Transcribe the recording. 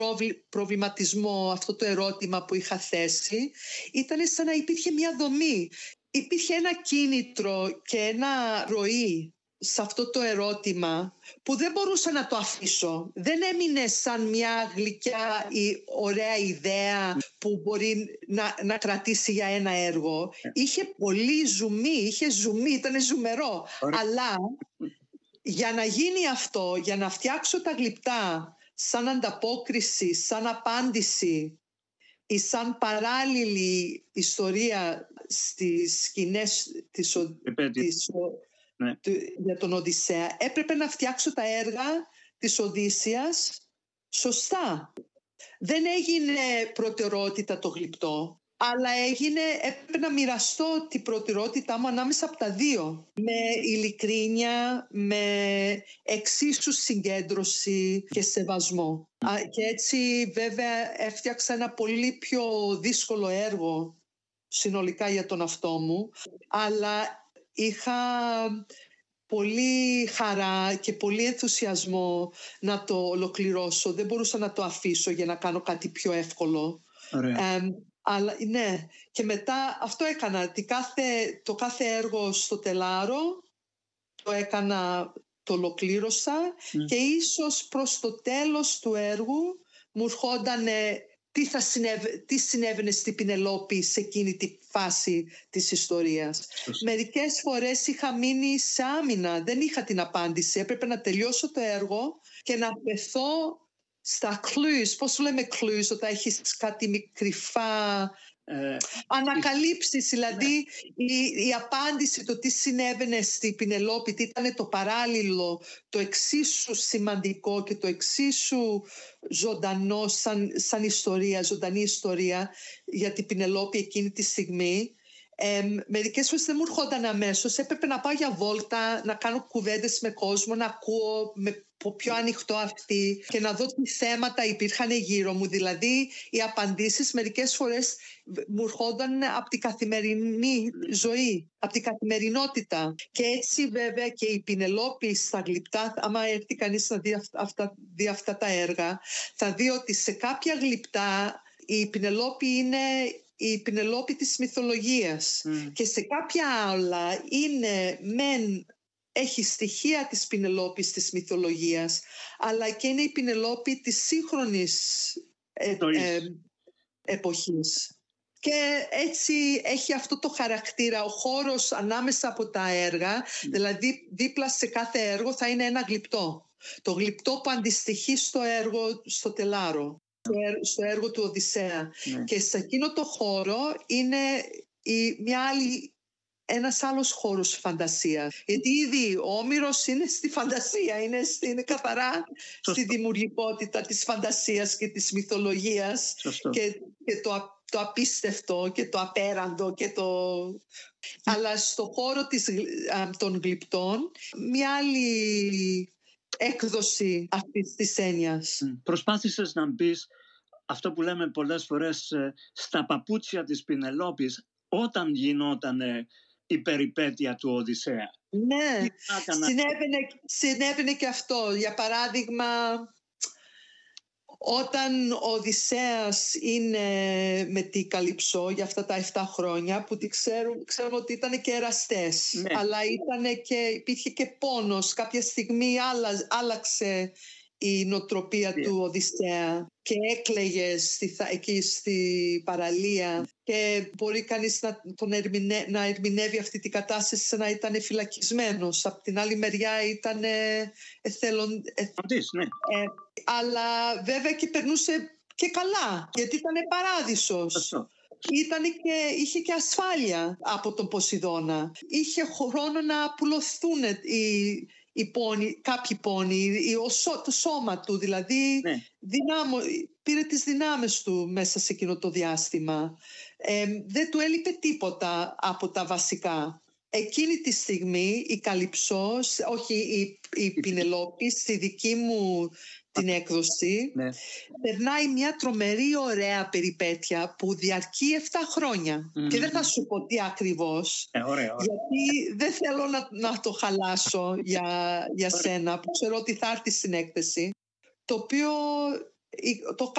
προβληματισμό, αυτό το ερώτημα που είχα θέσει, ήταν σαν να υπήρχε μια δομή. Υπήρχε ένα κίνητρο και ένα ροή σε αυτό το ερώτημα που δεν μπορούσα να το αφήσω. Δεν έμεινε σαν μια γλυκιά ή ωραία ιδέα που μπορεί να κρατήσει για ένα έργο. Είχε πολύ ζουμί, ήταν ζουμερό. Αλλά για να γίνει αυτό, για να φτιάξω τα γλυπτά σαν ανταπόκριση, σαν απάντηση ή σαν παράλληλη ιστορία στις σκηνές για τον Οδυσσέα, έπρεπε να φτιάξω τα έργα της Οδύσσειας σωστά. Δεν έγινε προτεραιότητα το γλυπτό, αλλά έπρεπε να μοιραστώ την προτεραιότητά μου ανάμεσα από τα δύο. Με ειλικρίνεια, με εξίσου συγκέντρωση και σεβασμό. Και έτσι βέβαια έφτιαξα ένα πολύ πιο δύσκολο έργο συνολικά για τον εαυτό μου, αλλά είχα πολύ χαρά και πολύ ενθουσιασμό να το ολοκληρώσω. Δεν μπορούσα να το αφήσω για να κάνω κάτι πιο εύκολο. Αλλά ναι, και μετά αυτό έκανα. Το κάθε έργο στο τελάρο το έκανα, το ολοκλήρωσα και ίσως προς το τέλος του έργου μου ερχόταν τι συνέβαινε στην Πινελόπη σε εκείνη τη φάση της ιστορίας. Μερικές φορές είχα μείνει σε άμυνα, δεν είχα την απάντηση. Έπρεπε να τελειώσω το έργο και να πεθώ στα clues. Πώς λέμε clues, όταν έχεις κάτι κρυφά ανακαλύψεις, δηλαδή η απάντηση, το τι συνέβαινε στη Πινελόπη, τι ήταν το παράλληλο, το εξίσου σημαντικό και το εξίσου ζωντανό σαν ιστορία, ζωντανή ιστορία για την Πινελόπη εκείνη τη στιγμή. Μερικές φορές δεν μου έρχονταν αμέσως, έπρεπε να πάω για βόλτα, να κάνω κουβέντες με κόσμο, να ακούω με πιο ανοιχτό αυτή και να δω τι θέματα υπήρχαν γύρω μου. Δηλαδή οι απαντήσεις μερικές φορές μου έρχονταν από την καθημερινή ζωή, από την καθημερινότητα. Και έτσι βέβαια και η Πινελόπη στα γλυπτά, άμα έρθει κανείς να δει αυτά τα έργα, θα δει ότι σε κάποια γλυπτά η Πινελόπη είναι η Πινελόπη της μυθολογίας και σε κάποια άλλα έχει στοιχεία της Πινελόπης της μυθολογίας, αλλά και είναι η Πινελόπη της σύγχρονης εποχής. Και έτσι έχει αυτό το χαρακτήρα, ο χώρος ανάμεσα από τα έργα, δηλαδή δίπλα σε κάθε έργο θα είναι ένα γλυπτό. Το γλυπτό που αντιστοιχεί στο έργο, στο τελάρο, στο έργο του Οδυσσέα. Και σε εκείνο το χώρο είναι ένας άλλος χώρος φαντασίας. Γιατί ήδη ο Όμηρος είναι στη φαντασία, είναι καθαρά στη δημιουργικότητα της φαντασίας και της μυθολογίας και το απίστευτο και το απέραντο αλλά στο χώρο των γλυπτών μια άλλη έκδοση αυτής της έννοιας. Προσπάθησες να μπεις αυτό που λέμε πολλές φορές στα παπούτσια της Πινελόπης όταν γινόταν η περιπέτεια του Οδυσσέα. Ναι, συνέβαινε και αυτό. Για παράδειγμα, όταν ο Οδυσσέας είναι με τη Καλυψό για αυτά τα 7 χρόνια, που ξέρουμε ότι ήταν και εραστές, αλλά υπήρχε και πόνος. Κάποια στιγμή άλλαξε η νοοτροπία του Οδυσσέα και έκλαιγε εκεί στη παραλία και μπορεί κανείς να ερμηνεύει αυτή την κατάσταση σαν να ήταν φυλακισμένος. Απ' την άλλη μεριά ήταν αλλά βέβαια και περνούσε και καλά, γιατί ήταν παράδεισος. Είχε και ασφάλεια από τον Ποσειδώνα. Είχε χρόνο να πουλωθούν κάποιοι πόνοι, το σώμα του δηλαδή πήρε τις δυνάμεις του μέσα σε εκείνο το διάστημα. Δεν του έλειπε τίποτα από τα βασικά. Εκείνη τη στιγμή η Καλυψός, όχι η Πινελόπη, στη δική μου την έκδοση, περνάει μια τρομερή ωραία περιπέτεια που διαρκεί 7 χρόνια. Και δεν θα σου πω τι ακριβώς, γιατί δεν θέλω να το χαλάσω για σένα, που ξέρω ότι θα έρθει στην έκθεση. Το οποίο το